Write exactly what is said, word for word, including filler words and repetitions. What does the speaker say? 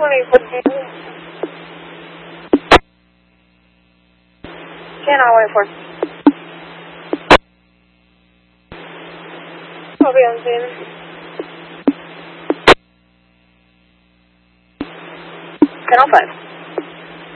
twenty fourteen. ten, I'll wait for. I'll be on scene. ten oh five.